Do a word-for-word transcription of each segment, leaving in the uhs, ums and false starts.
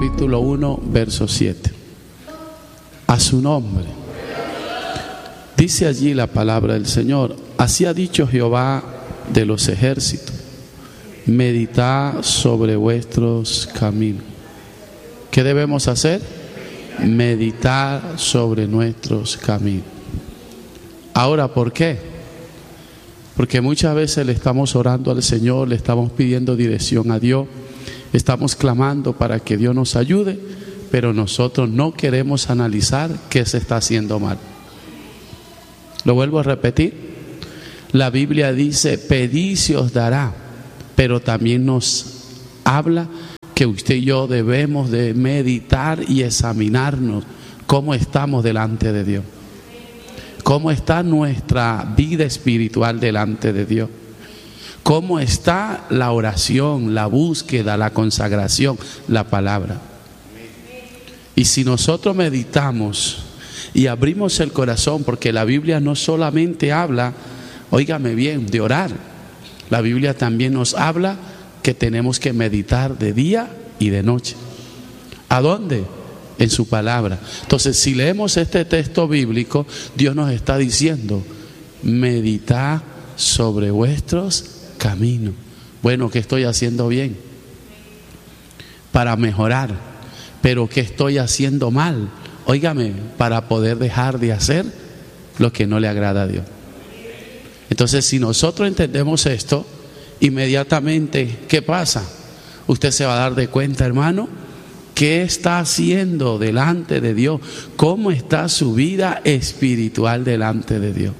capítulo uno, verso siete. A su nombre. Dice allí la palabra del Señor: así ha dicho Jehová de los ejércitos, meditad sobre vuestros caminos. ¿Qué debemos hacer? Meditar sobre nuestros caminos. Ahora, ¿por qué? Porque muchas veces le estamos orando al Señor, le estamos pidiendo dirección a Dios, estamos clamando para que Dios nos ayude, pero nosotros no queremos analizar qué se está haciendo mal. Lo vuelvo a repetir. La Biblia dice: pedid y se os dará, pero también nos habla que usted y yo debemos de meditar y examinarnos cómo estamos delante de Dios, cómo está nuestra vida espiritual delante de Dios, cómo está la oración, la búsqueda, la consagración, la palabra. Y si nosotros meditamos y abrimos el corazón, porque la Biblia no solamente habla, óigame bien, de orar, la Biblia también nos habla que tenemos que meditar de día y de noche. ¿A dónde? En su palabra. Entonces, si leemos este texto bíblico, Dios nos está diciendo: meditad sobre vuestros caminos. Bueno, ¿qué estoy haciendo bien? Para mejorar. Pero ¿qué estoy haciendo mal? Óigame, para poder dejar de hacer lo que no le agrada a Dios. Entonces, si nosotros entendemos esto, inmediatamente, ¿qué pasa? Usted se va a dar de cuenta, hermano, qué está haciendo delante de Dios, cómo está su vida espiritual delante de Dios.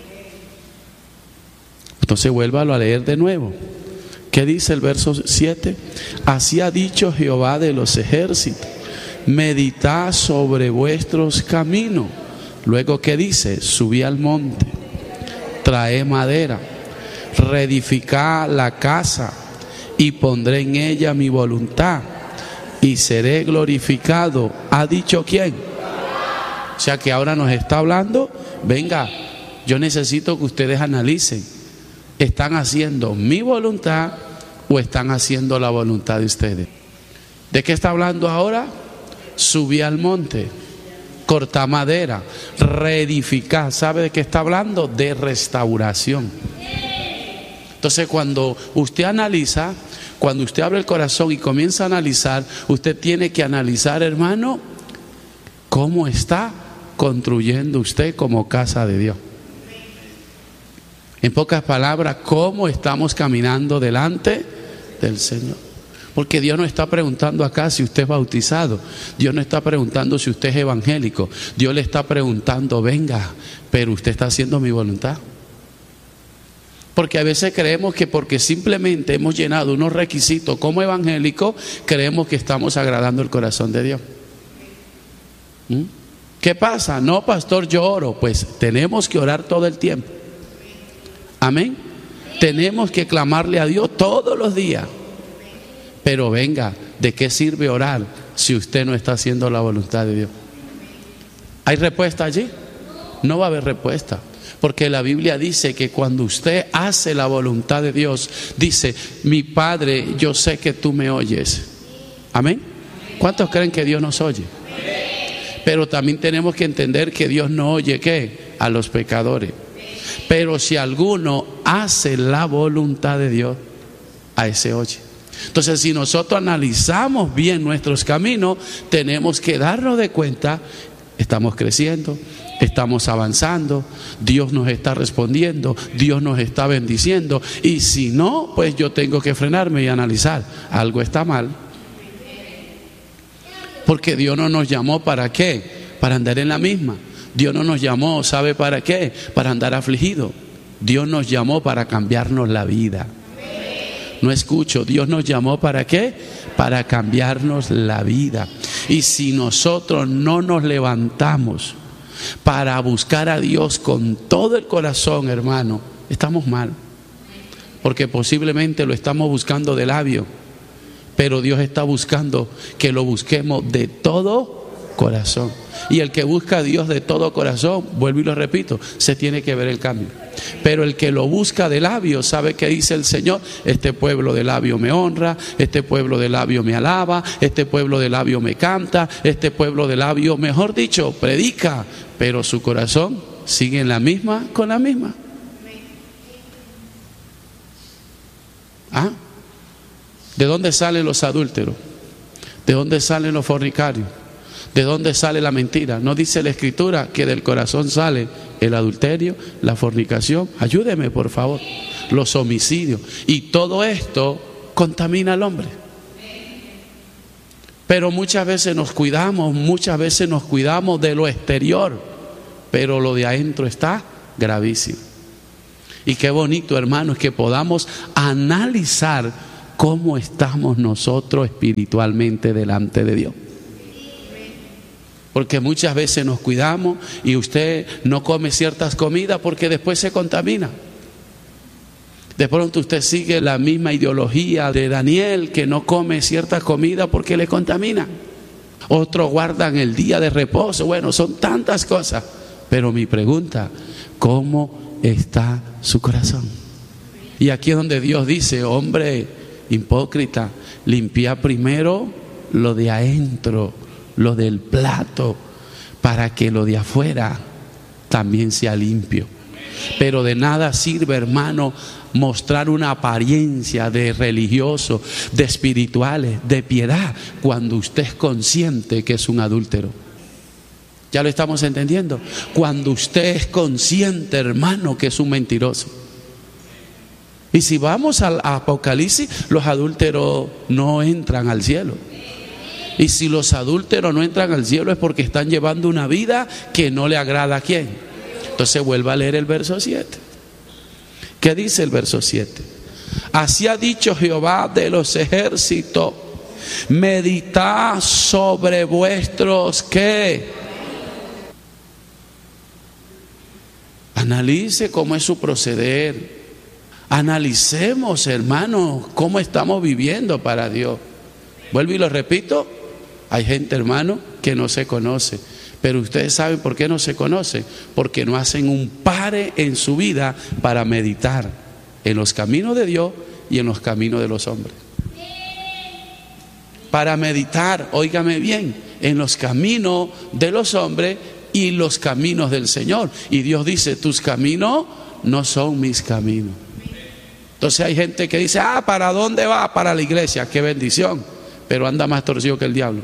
Entonces, vuélvalo a leer de nuevo. ¿Qué dice el verso siete? Así ha dicho Jehová de los ejércitos, meditad sobre vuestros caminos. Luego, ¿qué dice? Subí al monte, trae madera, reedificad la casa y pondré en ella mi voluntad y seré glorificado. ¿Ha dicho quién? O sea que ahora nos está hablando: venga, yo necesito que ustedes analicen, ¿están haciendo mi voluntad o están haciendo la voluntad de ustedes? ¿De qué está hablando ahora? Subí al monte, cortar madera, reedificar. ¿Sabe de qué está hablando? De restauración. Entonces, cuando usted analiza, cuando usted abre el corazón y comienza a analizar, usted tiene que analizar, hermano, cómo está construyendo usted como casa de Dios. En pocas palabras, cómo estamos caminando delante del Señor. Porque Dios no está preguntando acá si usted es bautizado, Dios no está preguntando si usted es evangélico, Dios le está preguntando: venga, pero usted está haciendo mi voluntad. Porque a veces creemos que porque simplemente hemos llenado unos requisitos como evangélicos, creemos que estamos agradando el corazón de Dios. ¿Mm? ¿Qué pasa? No, pastor, yo oro. Pues tenemos que orar todo el tiempo. Amén. Tenemos que clamarle a Dios todos los días. Pero venga, ¿de qué sirve orar si usted no está haciendo la voluntad de Dios? ¿Hay respuesta allí? No va a haber respuesta. Porque la Biblia dice que cuando usted hace la voluntad de Dios, dice: mi Padre, yo sé que tú me oyes. Amén. ¿Cuántos creen que Dios nos oye? Pero también tenemos que entender que Dios no oye ¿qué? A los pecadores. Pero si alguno hace la voluntad de Dios, a ese oye. Entonces, si nosotros analizamos bien nuestros caminos, tenemos que darnos de cuenta: estamos creciendo, estamos avanzando, Dios nos está respondiendo, Dios nos está bendiciendo. Y si no, pues yo tengo que frenarme y analizar: algo está mal. Porque Dios no nos llamó ¿para qué? Para andar en la misma. Dios no nos llamó, ¿sabe para qué? Para andar afligido. Dios nos llamó para cambiarnos la vida. No escucho, Dios nos llamó ¿para qué? Para cambiarnos la vida. Y si nosotros no nos levantamos para buscar a Dios con todo el corazón, hermano, estamos mal. Porque posiblemente lo estamos buscando de labio, pero Dios está buscando que lo busquemos de todo corazón. Y el que busca a Dios de todo corazón, vuelvo y lo repito, se tiene que ver el cambio. Pero el que lo busca de labio, ¿sabe qué dice el Señor? Este pueblo de labio me honra, este pueblo de labio me alaba, este pueblo de labio me canta, este pueblo de labio, mejor dicho, predica, pero su corazón sigue en la misma con la misma. ¿Ah? ¿De dónde salen los adúlteros? ¿De dónde salen los fornicarios? ¿De dónde sale la mentira? ¿No dice la Escritura que del corazón sale el adulterio, la fornicación? Ayúdeme, por favor. Los homicidios. Y todo esto contamina al hombre. Pero muchas veces nos cuidamos, muchas veces nos cuidamos de lo exterior, pero lo de adentro está gravísimo. Y qué bonito, hermanos, que podamos analizar cómo estamos nosotros espiritualmente delante de Dios. Porque muchas veces nos cuidamos y usted no come ciertas comidas porque después se contamina. De pronto usted sigue la misma ideología de Daniel, que no come ciertas comidas porque le contamina. Otros guardan el día de reposo. Bueno, son tantas cosas. Pero mi pregunta, ¿cómo está su corazón? Y aquí es donde Dios dice: hombre hipócrita, limpia primero lo de adentro, lo del plato, para que lo de afuera también sea limpio. Pero de nada sirve, hermano, mostrar una apariencia de religioso, de espirituales, de piedad, cuando usted es consciente que es un adúltero. ¿Ya lo estamos entendiendo? Cuando usted es consciente, hermano, que es un mentiroso. Y si vamos al Apocalipsis, los adúlteros no entran al cielo. Y si los adúlteros no entran al cielo es porque están llevando una vida que no le agrada a quién. Entonces vuelva a leer el verso siete. ¿Qué dice el verso siete? Así ha dicho Jehová de los ejércitos: meditad sobre vuestros ¿qué? Analice cómo es su proceder. Analicemos, hermanos, cómo estamos viviendo para Dios. Vuelvo y lo repito. Hay gente, hermano, que no se conoce. Pero ustedes saben por qué no se conoce. Porque no hacen un pare en su vida para meditar en los caminos de Dios y en los caminos de los hombres. Para meditar, óigame bien, en los caminos de los hombres y los caminos del Señor. Y Dios dice: tus caminos no son mis caminos. Entonces hay gente que dice: ah, ¿para dónde va? Para la iglesia. Qué bendición. Pero anda más torcido que el diablo.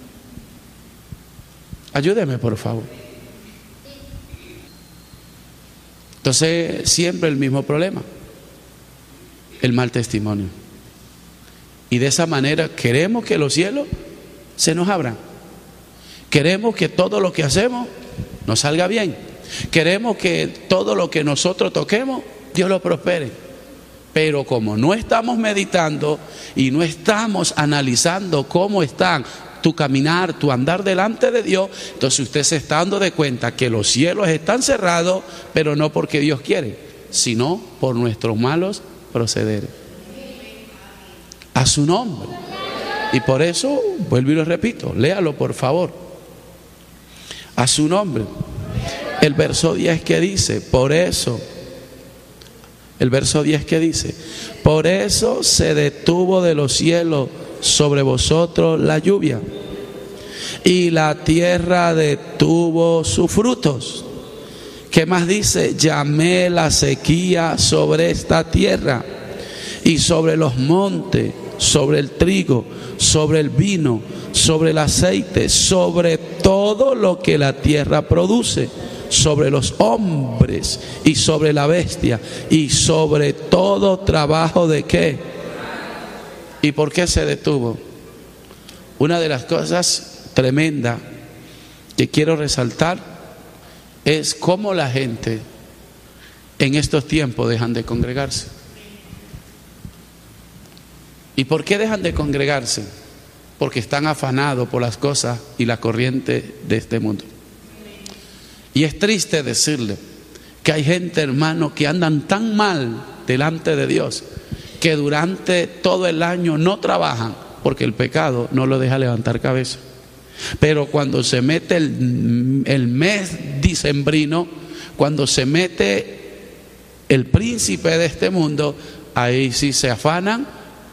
Ayúdeme, por favor. Entonces siempre el mismo problema: el mal testimonio. Y de esa manera queremos que los cielos se nos abran. Queremos que todo lo que hacemos nos salga bien. Queremos que todo lo que nosotros toquemos, Dios lo prospere. Pero como no estamos meditando y no estamos analizando cómo están tu caminar, tu andar delante de Dios, entonces usted se está dando de cuenta que los cielos están cerrados, pero no porque Dios quiere, sino por nuestros malos procederes. A su nombre. Y por eso, vuelvo y lo repito, léalo por favor. A su nombre. El verso diez que dice, por eso, el verso diez que dice, por eso se detuvo de los cielos sobre vosotros la lluvia, y la tierra detuvo sus frutos. ¿Qué más dice? Llamé la sequía sobre esta tierra, y sobre los montes, sobre el trigo, sobre el vino, sobre el aceite, sobre todo lo que la tierra produce, sobre los hombres y sobre la bestia, y sobre todo trabajo de qué. ¿Y por qué se detuvo? Una de las cosas tremendas que quiero resaltar es cómo la gente en estos tiempos dejan de congregarse. ¿Y por qué dejan de congregarse? Porque están afanados por las cosas y la corriente de este mundo. Y es triste decirle que hay gente, hermano, que andan tan mal delante de Dios que durante todo el año no trabajan porque el pecado no lo deja levantar cabeza. Pero cuando se mete el, el mes dicembrino, cuando se mete el príncipe de este mundo, ahí sí se afanan,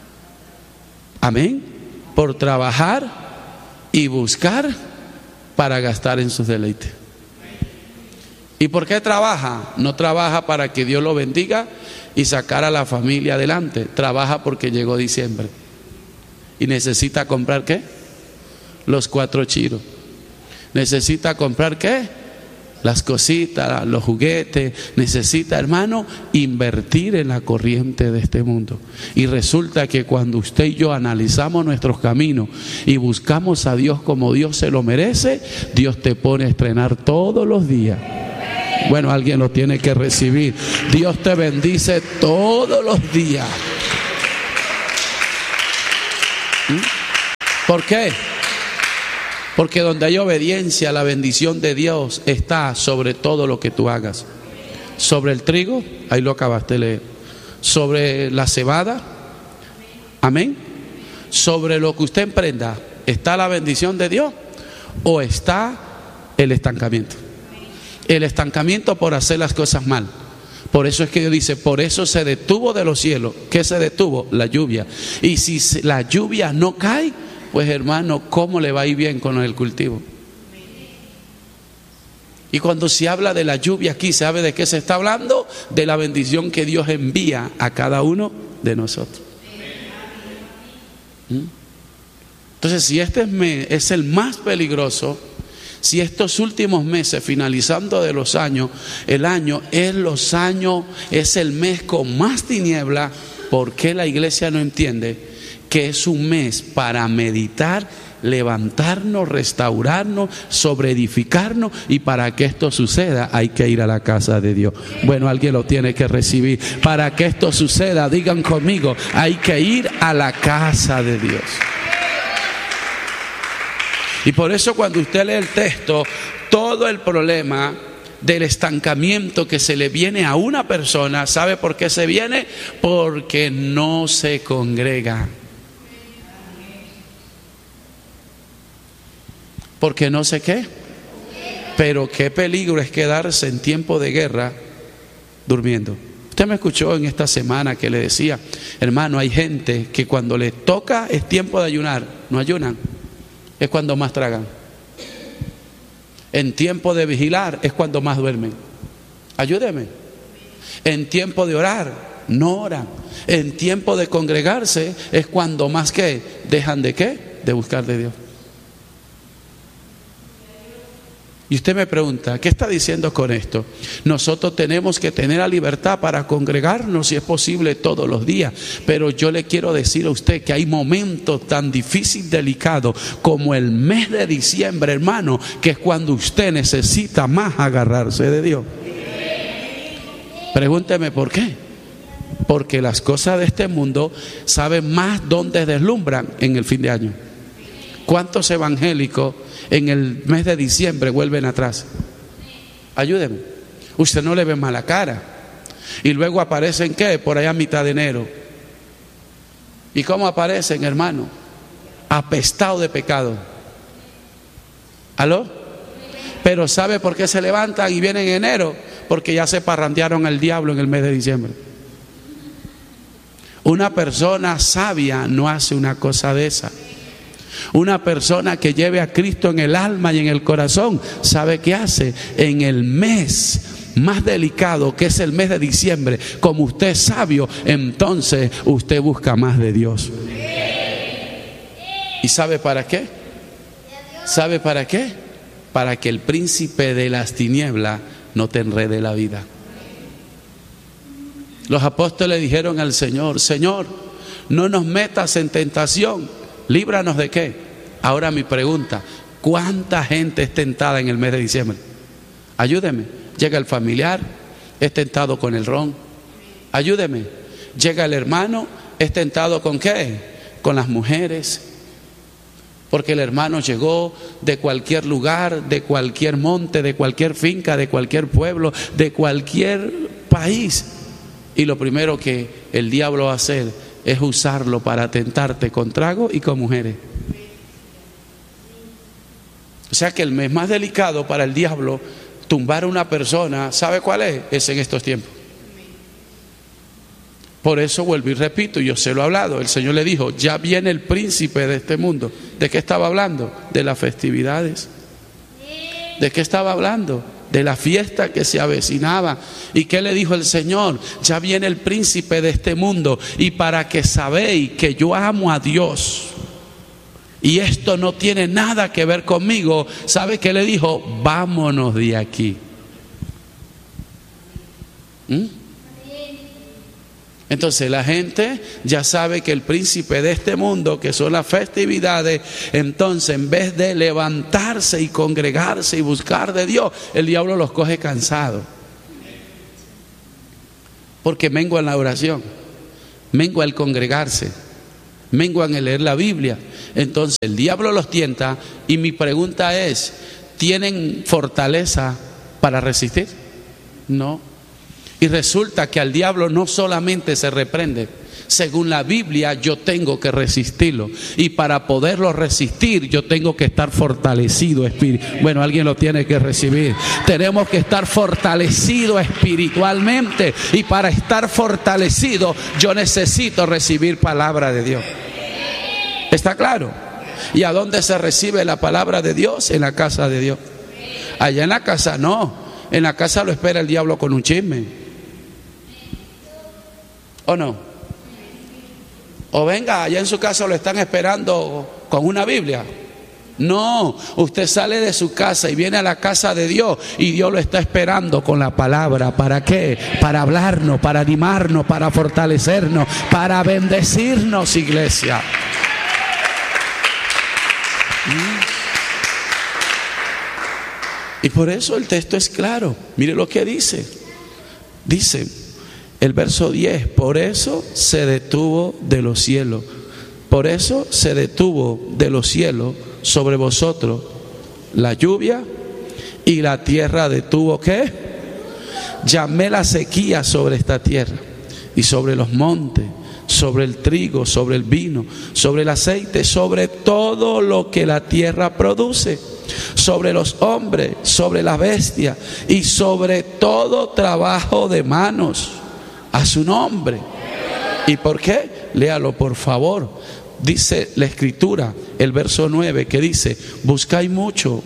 amén, por trabajar y buscar para gastar en sus deleites. ¿Y por qué trabaja? No trabaja para que Dios lo bendiga y sacar a la familia adelante. Trabaja porque llegó diciembre y necesita comprar ¿qué? Los cuatro chiros. Necesita comprar ¿qué? Las cositas, los juguetes. Necesita, hermano, invertir en la corriente de este mundo. Y resulta que cuando usted y yo analizamos nuestros caminos y buscamos a Dios como Dios se lo merece, Dios te pone a estrenar todos los días. Bueno, alguien lo tiene que recibir. Dios te bendice todos los días. ¿Mm? ¿Por qué? Porque donde hay obediencia, la bendición de Dios está sobre todo lo que tú hagas. Sobre el trigo, ahí lo acabaste de leer. Sobre la cebada, amén. Sobre lo que usted emprenda, ¿está la bendición de Dios o está el estancamiento? El estancamiento por hacer las cosas mal. Por eso es que Dios dice, por eso se detuvo de los cielos. ¿Qué se detuvo? La lluvia. Y si la lluvia no cae, pues hermano, ¿cómo le va a ir bien con el cultivo? Y cuando se habla de la lluvia aquí, ¿sabe de qué se está hablando? De la bendición que Dios envía a cada uno de nosotros. ¿Mm? Entonces, si este mes es el más peligroso, si estos últimos meses, finalizando de los años, el año es los años, es el mes con más tiniebla, ¿por qué la iglesia no entiende que es un mes para meditar, levantarnos, restaurarnos, sobreedificarnos? Y para que esto suceda hay que ir a la casa de Dios. Bueno, alguien lo tiene que recibir. Para que esto suceda, digan conmigo, hay que ir a la casa de Dios. Y por eso cuando usted lee el texto, todo el problema del estancamiento que se le viene a una persona, ¿sabe por qué se viene? Porque no se congrega. Porque no sé qué. Pero qué peligro es quedarse en tiempo de guerra durmiendo. Usted me escuchó en esta semana que le decía, hermano, hay gente que cuando le toca es tiempo de ayunar, no ayunan. Es cuando más tragan. En tiempo de vigilar es cuando más duermen. Ayúdeme. En tiempo de orar, no oran. En tiempo de congregarse es cuando más ¿qué? Dejan de ¿qué? De buscar de Dios. Y usted me pregunta, ¿qué está diciendo con esto? Nosotros tenemos que tener la libertad para congregarnos si es posible todos los días. Pero yo le quiero decir a usted que hay momentos tan difíciles, delicados como el mes de diciembre, hermano, que es cuando usted necesita más agarrarse de Dios. Pregúnteme por qué. Porque las cosas de este mundo saben más dónde deslumbran en el fin de año. ¿Cuántos evangélicos en el mes de diciembre vuelven atrás? Ayúdenme. Usted no le ve mala cara. Y luego aparecen ¿qué? Por allá a mitad de enero. ¿Y cómo aparecen, hermano? Apestado de pecado. ¿Aló? Pero ¿sabe por qué se levantan y vienen en enero? Porque ya se parrandearon al diablo en el mes de diciembre. Una persona sabia no hace una cosa de esa. Una persona que lleve a Cristo en el alma y en el corazón, ¿sabe qué hace? En el mes más delicado, que es el mes de diciembre, como usted es sabio, entonces usted busca más de Dios. ¿Y sabe para qué? ¿Sabe para qué? Para que el príncipe de las tinieblas no te enrede la vida. Los apóstoles dijeron al Señor, Señor, no nos metas en tentación, líbranos de qué. Ahora mi pregunta, ¿cuánta gente es tentada en el mes de diciembre? Ayúdeme. Llega el familiar, es tentado con el ron. Ayúdeme. Llega el hermano, es tentado con qué? Con las mujeres. Porque el hermano llegó de cualquier lugar, de cualquier monte, de cualquier finca, de cualquier pueblo, de cualquier país. Y lo primero que el diablo va a hacer es usarlo para tentarte con trago y con mujeres. O sea que el mes más delicado para el diablo tumbar a una persona, ¿sabe cuál es? Es en estos tiempos. Por eso vuelvo y repito, yo se lo he hablado, el Señor le dijo, ya viene el príncipe de este mundo. ¿De qué estaba hablando? De las festividades. ¿De qué estaba hablando? De la fiesta que se avecinaba. ¿Y qué le dijo el Señor? Ya viene el príncipe de este mundo, y para que sabéis que yo amo a Dios y esto no tiene nada que ver conmigo, ¿sabe qué le dijo? Vámonos de aquí. ¿Mm? Entonces la gente ya sabe que el príncipe de este mundo, que son las festividades, entonces en vez de levantarse y congregarse y buscar de Dios, el diablo los coge cansados. Porque mengua en la oración, mengua el congregarse, mengua en el leer la Biblia. Entonces el diablo los tienta, y mi pregunta es, ¿tienen fortaleza para resistir? No. Y resulta que al diablo no solamente se reprende, según la Biblia yo tengo que resistirlo, y para poderlo resistir yo tengo que estar fortalecido espiritualmente. Bueno, alguien lo tiene que recibir. Tenemos que estar fortalecido espiritualmente, y para estar fortalecido yo necesito recibir palabra de Dios. ¿Está claro? ¿Y a dónde se recibe la palabra de Dios? En la casa de Dios. Allá en la casa no, en la casa lo espera el diablo con un chisme. ¿O no? O venga, allá en su casa lo están esperando con una Biblia. No, usted sale de su casa y viene a la casa de Dios, y Dios lo está esperando con la palabra. ¿Para qué? Para hablarnos, para animarnos, para fortalecernos, para bendecirnos, iglesia. Y por eso el texto es claro. Mire lo que dice. Dice el verso diez, por eso se detuvo de los cielos, por eso se detuvo de los cielos sobre vosotros la lluvia, y la tierra detuvo ¿qué? Llamé la sequía sobre esta tierra, y sobre los montes, sobre el trigo, sobre el vino, sobre el aceite, sobre todo lo que la tierra produce, sobre los hombres, sobre las bestias, y sobre todo trabajo de manos. A su nombre. ¿Y por qué? Léalo por favor. Dice la escritura, el verso nueve, que dice, buscáis mucho.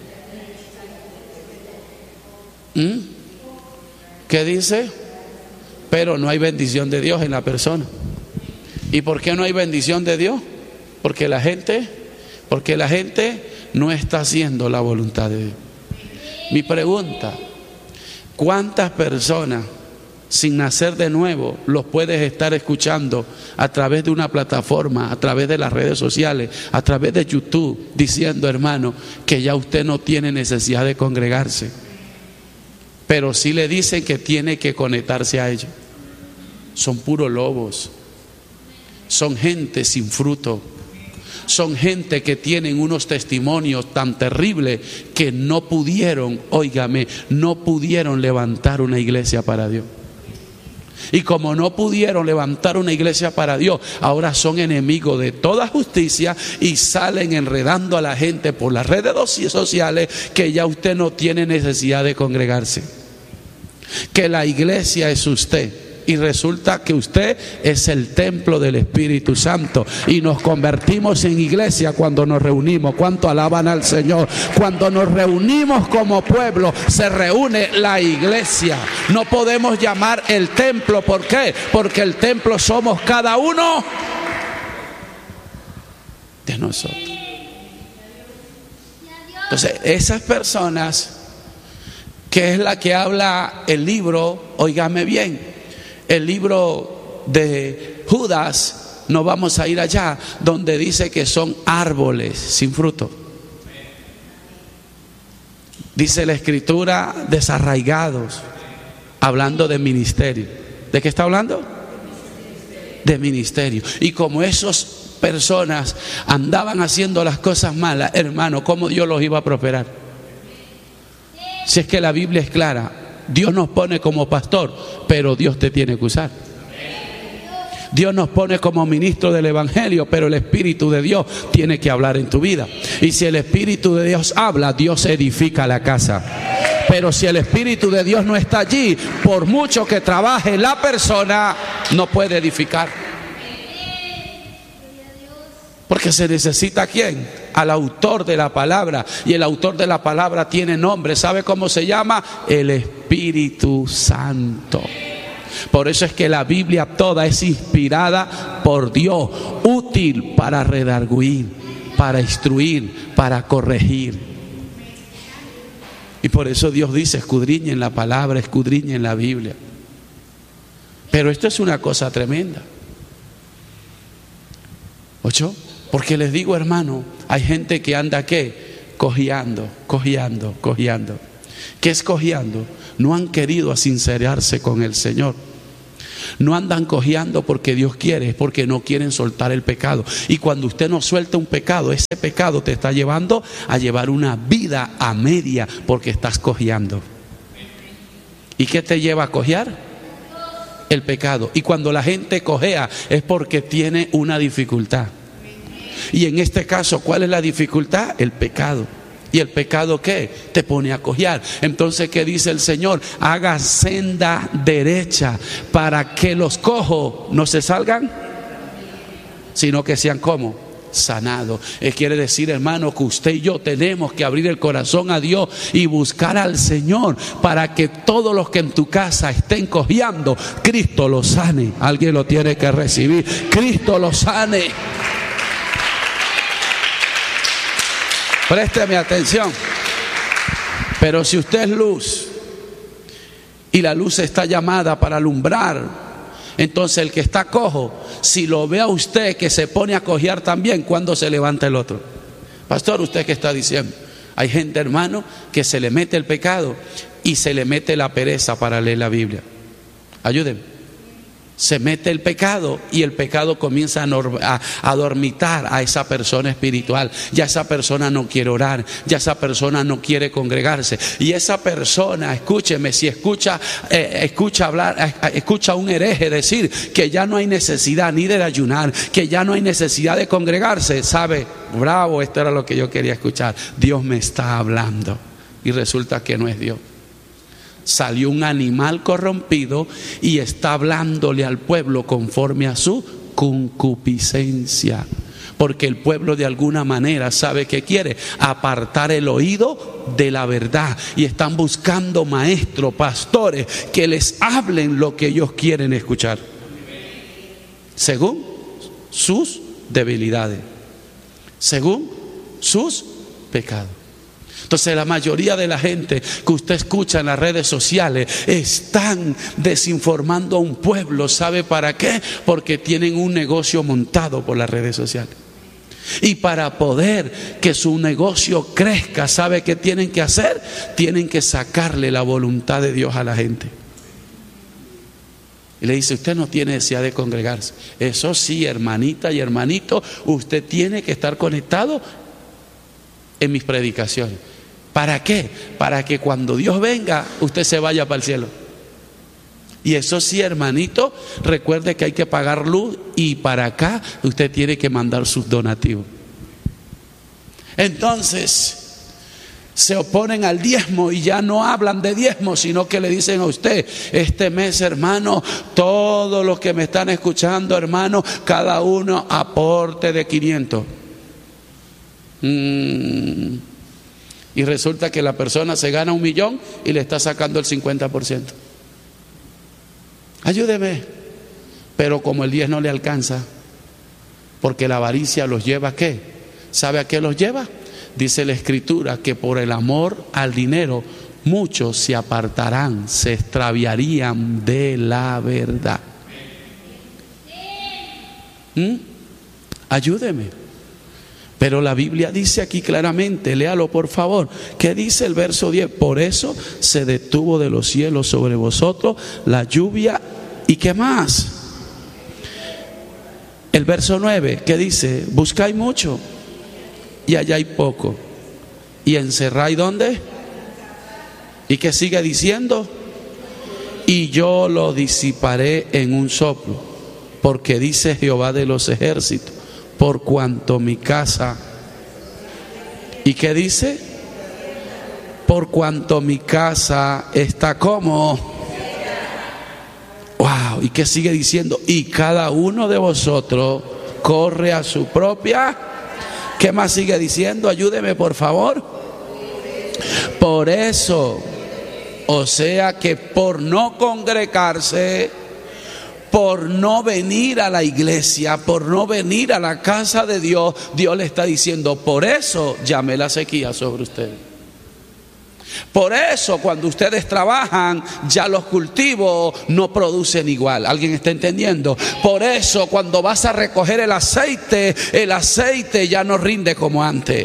¿Mm? ¿Qué dice? Pero no hay bendición de Dios en la persona. ¿Y por qué no hay bendición de Dios? Porque la gente, porque la gente no está haciendo la voluntad de Dios. Mi pregunta, ¿cuántas personas sin nacer de nuevo los puedes estar escuchando a través de una plataforma, a través de las redes sociales, a través de YouTube, diciendo, hermano, que ya usted no tiene necesidad de congregarse, pero sí le dicen que tiene que conectarse a ellos? Son puros lobos, son gente sin fruto, son gente que tienen unos testimonios tan terribles que no pudieron, óigame, no pudieron levantar una iglesia para Dios. Y como no pudieron levantar una iglesia para Dios, ahora son enemigos de toda justicia, y salen enredando a la gente por las redes sociales que ya usted no tiene necesidad de congregarse, que la iglesia es usted. Y resulta que usted es el templo del Espíritu Santo, y nos convertimos en iglesia cuando nos reunimos. ¿Cuánto alaban al Señor? Cuando nos reunimos como pueblo, se reúne la iglesia. No podemos llamar el templo. ¿Por qué? Porque el templo somos cada uno de nosotros. Entonces, esas personas, que es la que habla el libro, óigame bien, el libro de Judas, no vamos a ir allá, donde dice que son árboles sin fruto. Dice la escritura, desarraigados, hablando de ministerio. ¿De qué está hablando? De ministerio. Y como esas personas andaban haciendo las cosas malas, hermano, ¿cómo Dios los iba a prosperar? Si es que la Biblia es clara. Dios nos pone como pastor, pero Dios te tiene que usar. Dios nos pone como ministro del evangelio, pero el Espíritu de Dios tiene que hablar en tu vida. Y si el Espíritu de Dios habla, Dios edifica la casa. Pero si el Espíritu de Dios no está allí, por mucho que trabaje la persona, no puede edificar. Porque se necesita ¿a quién? Al autor de la palabra. Y el autor de la palabra tiene nombre. ¿Sabe cómo se llama? El Espíritu Santo. Por eso es que la Biblia toda es inspirada por Dios, útil para redarguir, para instruir, para corregir. Y por eso Dios dice: escudriñen la palabra, escudriñen la Biblia. Pero esto es una cosa tremenda. ¿Ocho? Porque les digo, hermano, hay gente que anda ¿qué? Cojeando, cojeando, cojeando. ¿Qué es cojeando? No han querido sincerarse con el Señor. No andan cojeando porque Dios quiere, es porque no quieren soltar el pecado. Y cuando usted no suelta un pecado, ese pecado te está llevando a llevar una vida a media, porque estás cojeando. ¿Y qué te lleva a cojear? El pecado. Y cuando la gente cojea es porque tiene una dificultad. Y en este caso, ¿cuál es la dificultad? El pecado. ¿Y el pecado qué? Te pone a cojear. Entonces, ¿qué dice el Señor? Haga senda derecha para que los cojos no se salgan, sino que sean como sanados. Eh, quiere decir, hermano, que usted y yo tenemos que abrir el corazón a Dios y buscar al Señor para que todos los que en tu casa estén cojeando, Cristo los sane. Alguien lo tiene que recibir. Cristo los sane. Présteme atención. Pero si usted es luz y la luz está llamada para alumbrar, entonces el que está cojo, si lo ve a usted que se pone a cojear también, ¿cuándo se levanta el otro? Pastor, ¿usted qué está diciendo? Hay gente, hermano, que se le mete el pecado y se le mete la pereza para leer la Biblia. Ayúdenme. Se mete el pecado y el pecado comienza a, norm- a, a dormitar a esa persona espiritual. Ya esa persona no quiere orar, ya esa persona no quiere congregarse. Y esa persona, escúcheme, si escucha, eh, escucha hablar, eh, escucha a un hereje decir que ya no hay necesidad ni de ayunar, que ya no hay necesidad de congregarse, sabe, bravo, esto era lo que yo quería escuchar. Dios me está hablando. Y resulta que no es Dios. Salió un animal corrompido y está hablándole al pueblo conforme a su concupiscencia. Porque el pueblo de alguna manera sabe que quiere apartar el oído de la verdad. Y están buscando maestros, pastores, que les hablen lo que ellos quieren escuchar, según sus debilidades, según sus pecados. Entonces la mayoría de la gente que usted escucha en las redes sociales están desinformando a un pueblo. ¿Sabe para qué? Porque tienen un negocio montado por las redes sociales. Y para poder que su negocio crezca, ¿sabe qué tienen que hacer? Tienen que sacarle la voluntad de Dios a la gente. Y le dice: usted no tiene necesidad de congregarse. Eso sí, hermanita y hermanito, usted tiene que estar conectado en mis predicaciones. ¿Para qué? Para que cuando Dios venga, usted se vaya para el cielo. Y eso sí, hermanito, recuerde que hay que pagar luz, y para acá usted tiene que mandar sus donativos. Entonces se oponen al diezmo y ya no hablan de diezmo, sino que le dicen a usted: este mes, hermano, todos los que me están escuchando, hermano, cada uno aporte de quinientos. Mm. Y resulta que la persona se gana un millón y le está sacando el cincuenta por ciento. Ayúdeme. Pero como el diez no le alcanza, porque la avaricia los lleva ¿a qué? ¿Sabe a qué los lleva? Dice la Escritura que por el amor al dinero muchos se apartarán, se extraviarían de la verdad. ¿Mm? Ayúdeme. Pero la Biblia dice aquí claramente, léalo por favor, ¿qué dice el verso diez? Por eso se detuvo de los cielos sobre vosotros la lluvia. ¿Y qué más? El verso nueve, ¿qué dice? Buscáis mucho y halláis poco, y encerráis ¿dónde? ¿Y qué sigue diciendo? Y yo lo disiparé en un soplo, porque dice Jehová de los ejércitos: por cuanto mi casa, ¿y qué dice? por cuanto mi casa está como. Wow, ¿y qué sigue diciendo? Y cada uno de vosotros corre a su propia. ¿Qué más sigue diciendo? Ayúdeme, por favor. Por eso, o sea que por no congregarse, por no venir a la iglesia, por no venir a la casa de Dios, Dios le está diciendo, por eso llamé la sequía sobre ustedes. Por eso cuando ustedes trabajan, ya los cultivos no producen igual. ¿Alguien está entendiendo? Por eso cuando vas a recoger el aceite, el aceite ya no rinde como antes.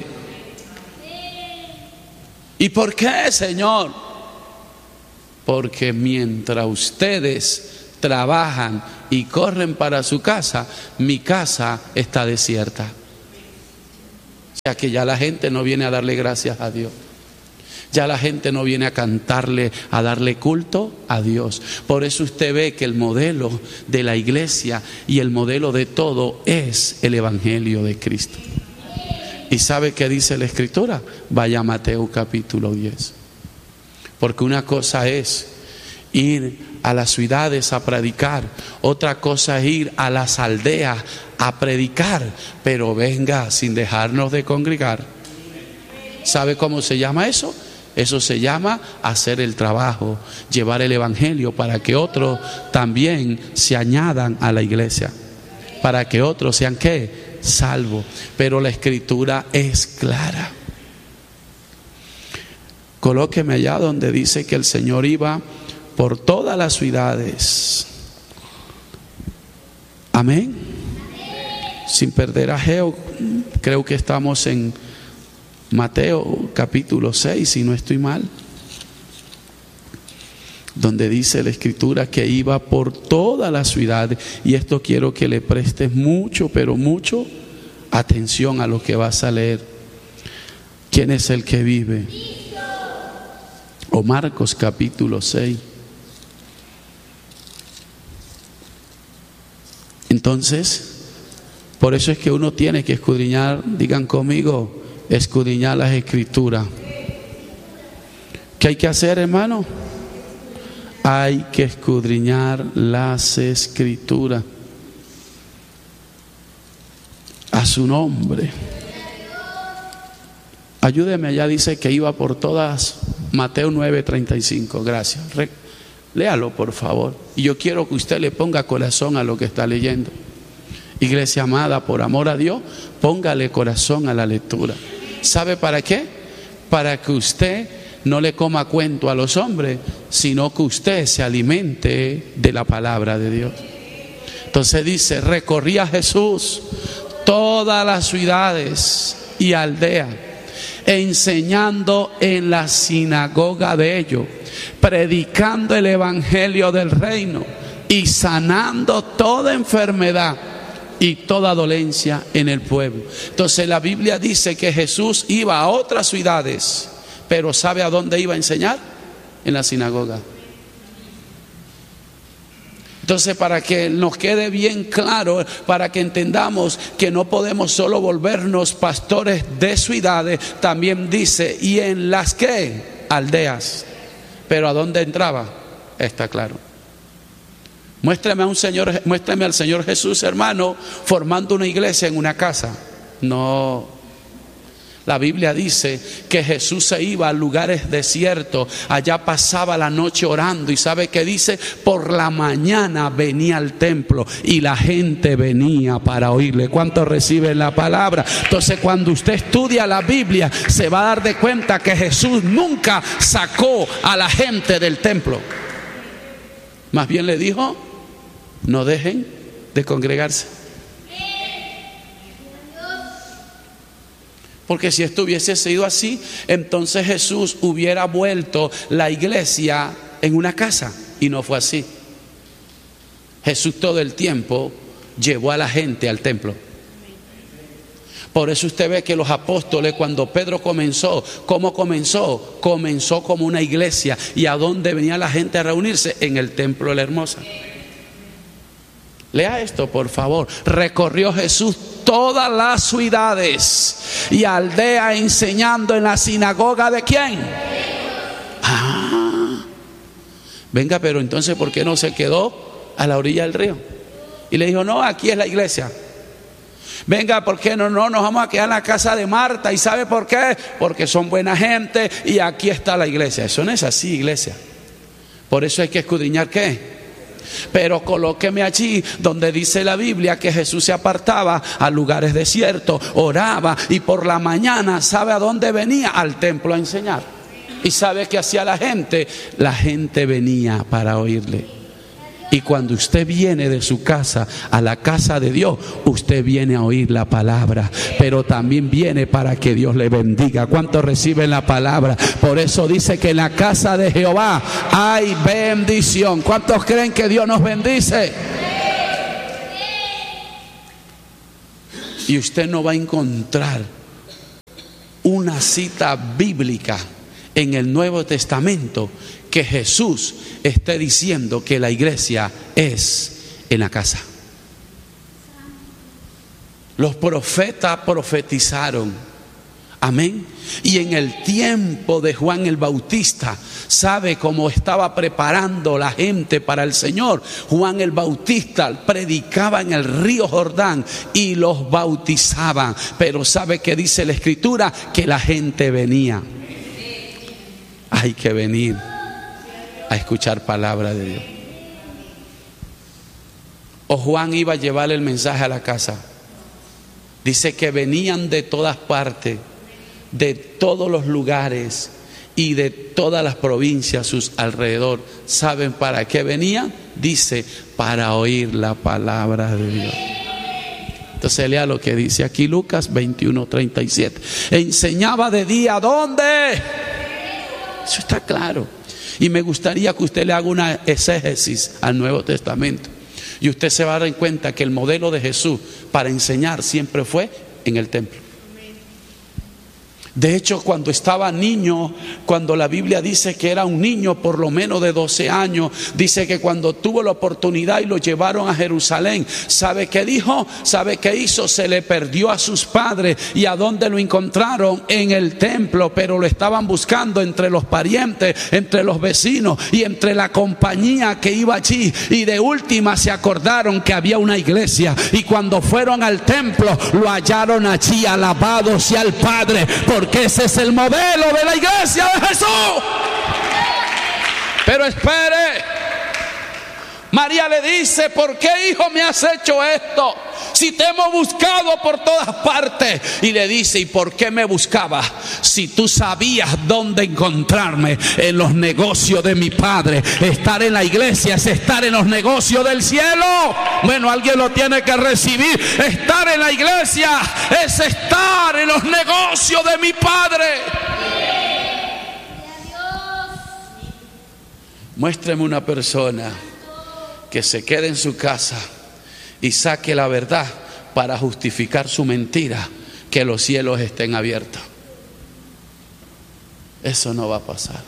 ¿Y por qué, Señor? Porque mientras ustedes trabajan y corren para su casa, mi casa está desierta. O sea que ya la gente no viene a darle gracias a Dios. Ya la gente no viene a cantarle, a darle culto a Dios. Por eso usted ve que el modelo de la iglesia y el modelo de todo es el Evangelio de Cristo. ¿Y sabe qué dice la Escritura? Vaya a Mateo capítulo diez. Porque una cosa es ir a las ciudades a predicar, otra cosa es ir a las aldeas a predicar, pero venga sin dejarnos de congregar. ¿Sabe cómo se llama eso? Eso se llama hacer el trabajo, llevar el evangelio para que otros también se añadan a la iglesia, para que otros sean ¿qué? Salvos. Pero la Escritura es clara. Colóqueme allá donde dice que el Señor iba por todas las ciudades. Amén. Sin perder ajeo, creo que estamos en Mateo capítulo seis, si no estoy mal, donde dice la Escritura que iba por todas las ciudades. Y esto quiero que le prestes mucho, pero mucho atención a lo que vas a leer. ¿Quién es el que vive? O Marcos capítulo seis. Entonces, por eso es que uno tiene que escudriñar, digan conmigo, escudriñar las Escrituras. ¿Qué hay que hacer, hermano? Hay que escudriñar las Escrituras. A su nombre. Ayúdeme, allá dice que iba por todas. Mateo nueve treinta y cinco, gracias. Re, léalo por favor. Y yo quiero que usted le ponga corazón a lo que está leyendo. Iglesia amada, por amor a Dios, póngale corazón a la lectura. ¿Sabe para qué? Para que usted no le coma cuento a los hombres, sino que usted se alimente de la palabra de Dios. Entonces dice, recorría Jesús todas las ciudades y aldeas, enseñando en la sinagoga de ellos, predicando el evangelio del reino y sanando toda enfermedad y toda dolencia en el pueblo. Entonces la Biblia dice que Jesús iba a otras ciudades, pero ¿sabe a dónde iba a enseñar? En la sinagoga. Entonces, para que nos quede bien claro, para que entendamos que no podemos solo volvernos pastores de ciudades, también dice, y en las ¿qué? Aldeas. Pero ¿a dónde entraba? Está claro. Muéstrame a un señor, muéstrame al Señor Jesús, hermano, formando una iglesia en una casa. No. La Biblia dice que Jesús se iba a lugares desiertos, allá pasaba la noche orando, y ¿sabe qué dice? Por la mañana venía al templo y la gente venía para oírle. ¿Cuántos reciben la palabra? Entonces, cuando usted estudia la Biblia, se va a dar de cuenta que Jesús nunca sacó a la gente del templo. Más bien le dijo, no dejen de congregarse. Porque si esto hubiese sido así, entonces Jesús hubiera vuelto la iglesia en una casa, y no fue así. Jesús todo el tiempo llevó a la gente al templo. Por eso usted ve que los apóstoles, cuando Pedro comenzó, ¿cómo comenzó? Comenzó como una iglesia. ¿Y a dónde venía la gente a reunirse? En el templo de la Hermosa. Lea esto, por favor. Recorrió Jesús todas las ciudades y aldeas, enseñando en la sinagoga de ¿quién? Venga, pero entonces ¿por qué no se quedó a la orilla del río? Y le dijo, no, aquí es la iglesia. Venga, ¿por qué no, no nos vamos a quedar en la casa de Marta? ¿Y sabe por qué? Porque son buena gente y aquí está la iglesia. Eso no es así, iglesia. Por eso hay que escudriñar ¿qué? Pero colóqueme allí donde dice la Biblia que Jesús se apartaba a lugares desiertos, oraba y por la mañana, ¿sabe a dónde venía? Al templo a enseñar. ¿Y sabe qué hacía la gente? La gente venía para oírle. Y cuando usted viene de su casa a la casa de Dios, usted viene a oír la palabra, pero también viene para que Dios le bendiga. ¿Cuántos reciben la palabra? Por eso dice que en la casa de Jehová hay bendición. ¿Cuántos creen que Dios nos bendice? Y usted no va a encontrar una cita bíblica en el Nuevo Testamento que Jesús esté diciendo que la iglesia es en la casa. Los profetas profetizaron, amén. Y en el tiempo de Juan el Bautista, ¿sabe cómo estaba preparando la gente para el Señor? Juan el Bautista predicaba en el río Jordán y los bautizaban. Pero ¿sabe qué dice la Escritura? Que la gente venía. Hay que venir a escuchar palabra de Dios. O Juan iba a llevarle el mensaje a la casa. Dice que venían de todas partes, de todos los lugares y de todas las provincias a sus alrededor. ¿Saben para qué venían? Dice, para oír la palabra de Dios. Entonces lea lo que dice aquí Lucas veintiuno, treinta y siete. Enseñaba de día, ¿dónde? Eso está claro. Y me gustaría que usted le haga una exégesis al Nuevo Testamento. Y usted se va a dar cuenta que el modelo de Jesús para enseñar siempre fue en el templo. De hecho, cuando estaba niño, cuando la Biblia dice que era un niño por lo menos de doce años, dice que cuando tuvo la oportunidad y lo llevaron a Jerusalén, ¿sabe qué dijo? ¿Sabe qué hizo? Se le perdió a sus padres. ¿Y a dónde lo encontraron? En el templo, pero lo estaban buscando entre los parientes, entre los vecinos y entre la compañía que iba allí. Y de última se acordaron que había una iglesia, y cuando fueron al templo lo hallaron allí, alabado sea el Padre, porque que ese es el modelo de la iglesia de Jesús. Pero espere, María le dice, ¿por qué, hijo, me has hecho esto? Si te hemos buscado por todas partes. Y le dice, ¿y por qué me buscabas? Si tú sabías dónde encontrarme, en los negocios de mi Padre. Estar en la iglesia es estar en los negocios del cielo. Bueno, alguien lo tiene que recibir. Estar en la iglesia es estar en los negocios de mi Padre. Muéstreme una persona que se quede en su casa y saque la verdad para justificar su mentira, que los cielos estén abiertos. Eso no va a pasar.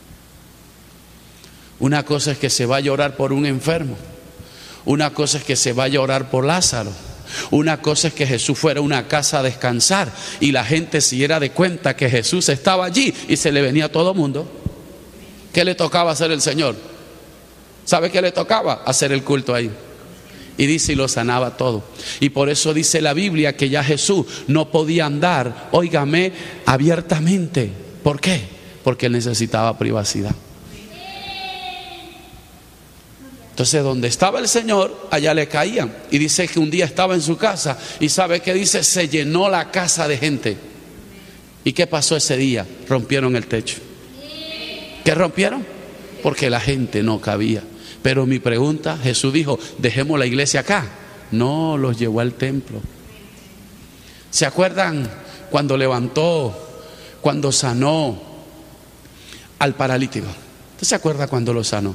Una cosa es que se vaya a orar por un enfermo, una cosa es que se vaya a orar por Lázaro, una cosa es que Jesús fuera a una casa a descansar y la gente se diera de cuenta que Jesús estaba allí y se le venía a todo mundo. ¿Qué le tocaba hacer el Señor? ¿Sabe qué le tocaba? Hacer el culto ahí. Y dice, y lo sanaba todo. Y por eso dice la Biblia que ya Jesús no podía andar, óigame, abiertamente. ¿Por qué? Porque él necesitaba privacidad. Entonces, donde estaba el Señor, allá le caían. Y dice que un día estaba en su casa y ¿sabe qué dice? Se llenó la casa de gente. ¿Y qué pasó ese día? Rompieron el techo. ¿Qué rompieron? Porque la gente no cabía. Pero mi pregunta, Jesús dijo, dejemos la iglesia acá. No, los llevó al templo. ¿Se acuerdan cuando levantó, cuando sanó al paralítico? ¿Usted se acuerda cuando lo sanó?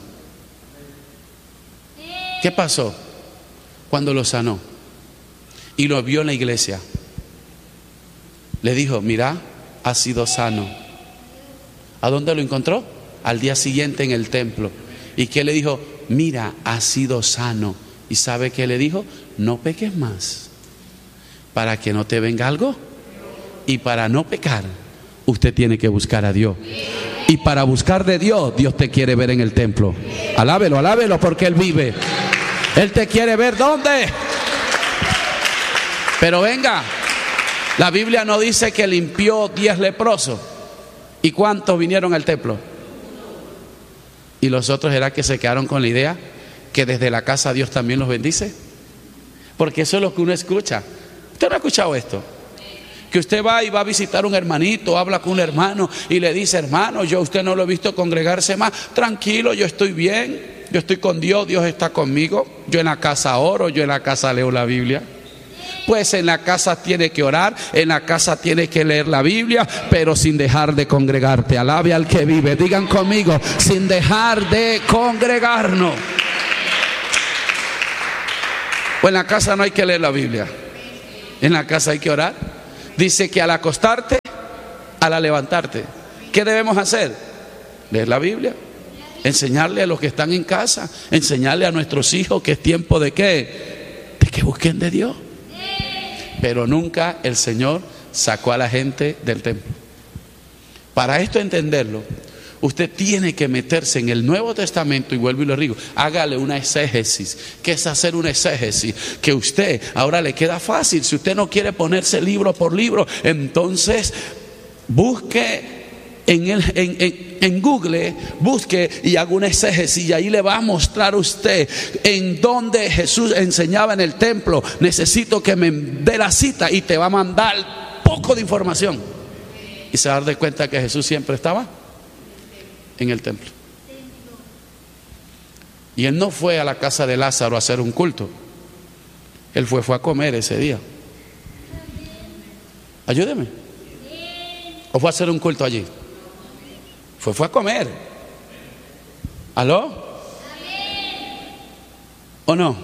¿Qué pasó cuando lo sanó? Y lo vio en la iglesia. Le dijo, mira, has sido sano. ¿A dónde lo encontró? Al día siguiente en el templo. ¿Y qué le dijo? Mira, has sido sano. ¿Y sabe qué le dijo? No peques más, para que no te venga algo. Y para no pecar, usted tiene que buscar a Dios. Y para buscar de Dios, Dios te quiere ver en el templo. Alábelo, alábelo, porque Él vive. Él te quiere ver, ¿dónde? Pero venga, la Biblia no dice que limpió diez leprosos. ¿Y cuántos vinieron al templo? Y los otros era que se quedaron con la idea que desde la casa Dios también los bendice. Porque eso es lo que uno escucha. ¿Usted no ha escuchado esto? Que usted va y va a visitar a un hermanito, habla con un hermano y le dice: hermano, yo a usted no lo he visto congregarse más. Tranquilo, yo estoy bien, yo estoy con Dios, Dios está conmigo. Yo en la casa oro, yo en la casa leo la Biblia. Pues en la casa tiene que orar, en la casa tiene que leer la Biblia, pero sin dejar de congregarte. Alabe al que vive, digan conmigo, sin dejar de congregarnos. Pues en la casa no hay que leer la Biblia, en la casa hay que orar. Dice que al acostarte, al levantarte, ¿qué debemos hacer? Leer la Biblia, enseñarle a los que están en casa, enseñarle a nuestros hijos que es tiempo de qué, de que busquen de Dios. Pero nunca el Señor sacó a la gente del templo. Para esto entenderlo, usted tiene que meterse en el Nuevo Testamento, y vuelvo y lo digo, hágale una exégesis. ¿Qué es hacer una exégesis? Que usted ahora le queda fácil. Si usted no quiere ponerse libro por libro, entonces busque en, el, en, en, en Google, busque y haga una exégesis, y ahí le va a mostrar a usted en donde Jesús enseñaba en el templo. Necesito que me dé la cita, y te va a mandar poco de información, y se va a dar de cuenta que Jesús siempre estaba en el templo. Y él no fue a la casa de Lázaro a hacer un culto. Él fue, fue a comer ese día. Ayúdeme. ¿O fue a hacer un culto allí? Fue, fue a comer. ¿Aló? ¿O no?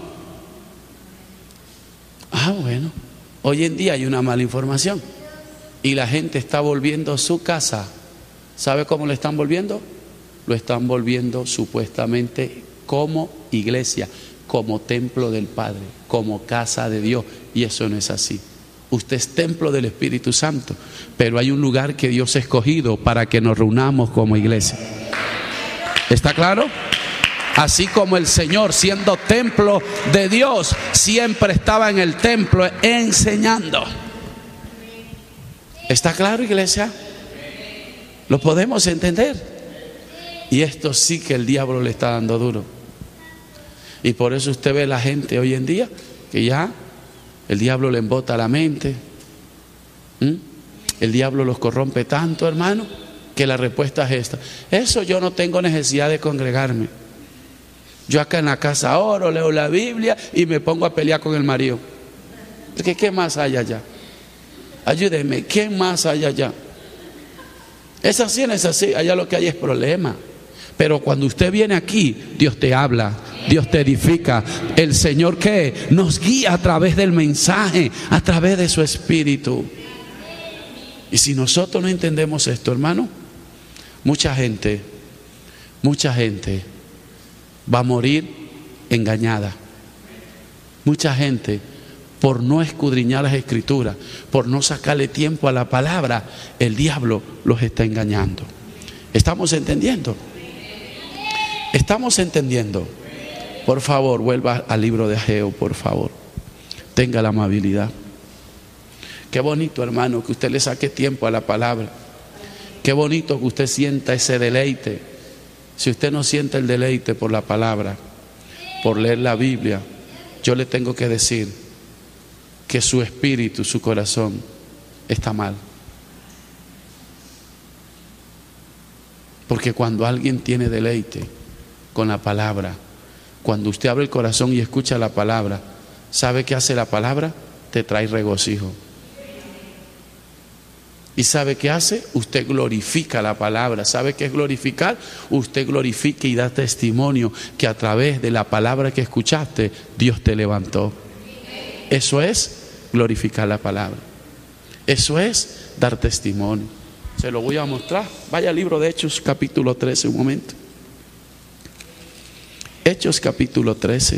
Ah, bueno. Hoy en día hay una mala información y la gente está volviendo a su casa. ¿Sabe cómo lo están volviendo? Lo están volviendo supuestamente como iglesia, como templo del Padre, como casa de Dios, y eso no es así. Usted es templo del Espíritu Santo, pero hay un lugar que Dios ha escogido para que nos reunamos como iglesia. ¿Está claro? Así como el Señor, siendo templo de Dios, siempre estaba en el templo enseñando. ¿Está claro, iglesia? ¿Lo podemos entender? Y esto sí que el diablo le está dando duro. Y por eso usted ve la gente hoy en día que ya el diablo le embota la mente. ¿Mm? El diablo los corrompe tanto, hermano, que la respuesta es esta: eso yo no tengo necesidad de congregarme. Yo acá en la casa oro, leo la Biblia y me pongo a pelear con el marido. ¿Qué, qué más hay allá? Ayúdenme, ¿qué más hay allá? Es así, no es así. Allá lo que hay es problema. Pero cuando usted viene aquí, Dios te habla, Dios te edifica. El Señor que nos guía a través del mensaje, a través de su Espíritu. Y si nosotros no entendemos esto, hermano, mucha gente, mucha gente va a morir engañada. Mucha gente, por no escudriñar las Escrituras, por no sacarle tiempo a la palabra, el diablo los está engañando. ¿Estamos entendiendo? ¿Estamos entendiendo? Por favor, vuelva al libro de Ageo, por favor. Tenga la amabilidad. Qué bonito, hermano, que usted le saque tiempo a la palabra. Qué bonito que usted sienta ese deleite. Si usted no siente el deleite por la palabra, por leer la Biblia, yo le tengo que decir que su espíritu, su corazón está mal. Porque cuando alguien tiene deleite con la palabra, cuando usted abre el corazón y escucha la palabra, ¿sabe qué hace la palabra? Te trae regocijo. ¿Y sabe qué hace? Usted glorifica la palabra. ¿Sabe qué es glorificar? Usted glorifica y da testimonio que a través de la palabra que escuchaste, Dios te levantó. Eso es glorificar la palabra. Eso es dar testimonio. Se lo voy a mostrar. Vaya al libro de Hechos capítulo trece un momento. Hechos capítulo trece.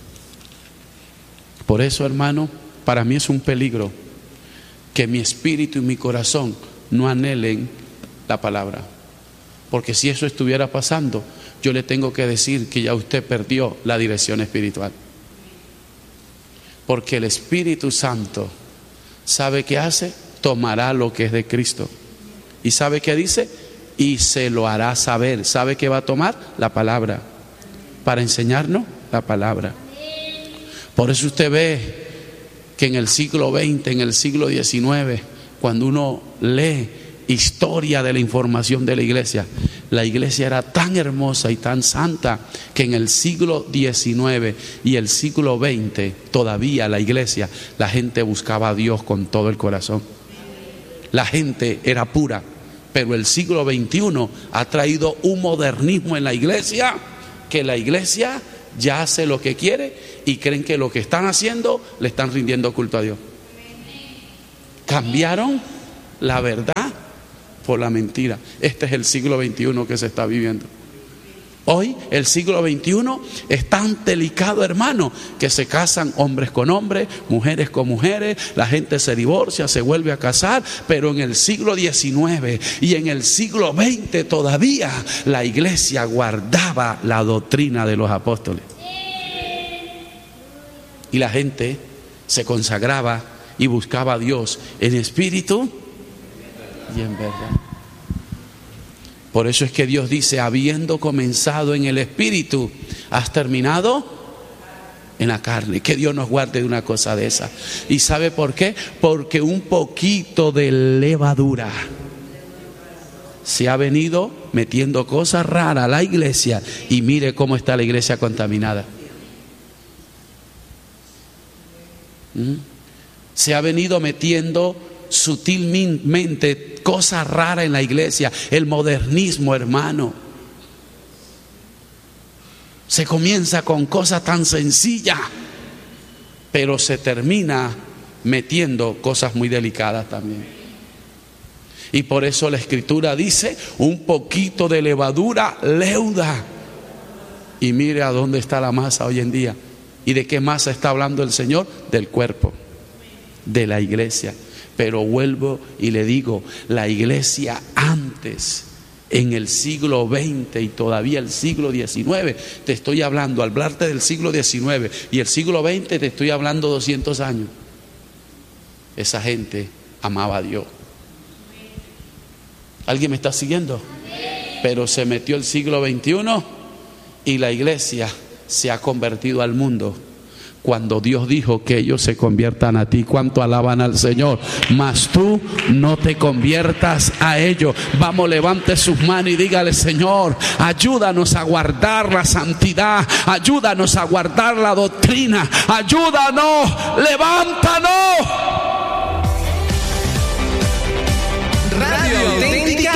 Por eso, hermano, para mí es un peligro que mi espíritu y mi corazón no anhelen la palabra. Porque si eso estuviera pasando, yo le tengo que decir que ya usted perdió la dirección espiritual. Porque el Espíritu Santo ¿sabe qué hace? Tomará lo que es de Cristo. ¿Y sabe qué dice? Y se lo hará saber. ¿Sabe qué va a tomar? La palabra. Para enseñarnos la palabra. Por eso usted ve que en el siglo veinte, en el siglo diecinueve, cuando uno lee historia de la información de la iglesia, la iglesia era tan hermosa y tan santa que en el siglo diecinueve y el siglo veinte todavía la iglesia, la gente buscaba a Dios con todo el corazón. La gente era pura, pero el siglo veintiuno ha traído un modernismo en la iglesia, que la iglesia ya hace lo que quiere y creen que lo que están haciendo le están rindiendo culto a Dios. Cambiaron la verdad por la mentira. Este es el siglo veintiuno que se está viviendo. Hoy el siglo veintiuno es tan delicado, hermano, que se casan hombres con hombres, mujeres con mujeres, la gente se divorcia, se vuelve a casar, pero en el siglo diecinueve y en el siglo veinte todavía la iglesia guardaba la doctrina de los apóstoles. Y la gente se consagraba y buscaba a Dios en espíritu y en verdad. Por eso es que Dios dice, habiendo comenzado en el espíritu, has terminado en la carne. Que Dios nos guarde de una cosa de esa. ¿Y sabe por qué? Porque un poquito de levadura se ha venido metiendo cosas raras a la iglesia, y mire cómo está la iglesia contaminada. ¿Mm? Se ha venido metiendo sutilmente cosas raras en la iglesia. El modernismo, hermano, se comienza con cosas tan sencillas, pero se termina metiendo cosas muy delicadas también. Y por eso la escritura dice, un poquito de levadura leuda. Y mire a dónde está la masa hoy en día. ¿Y de qué masa está hablando el Señor? Del cuerpo, de la iglesia. Pero vuelvo y le digo, la iglesia antes, en el siglo veinte y todavía el siglo diecinueve, te estoy hablando, al hablarte del siglo diecinueve y el siglo veinte, te estoy hablando doscientos años. Esa gente amaba a Dios. ¿Alguien me está siguiendo? Pero se metió el siglo veintiuno y la iglesia se ha convertido al mundo. Cuando Dios dijo que ellos se conviertan a ti, ¿cuánto alaban al Señor? Mas tú no te conviertas a ellos. Vamos, levante sus manos y dígale, Señor, ayúdanos a guardar la santidad, ayúdanos a guardar la doctrina, ayúdanos, levántanos.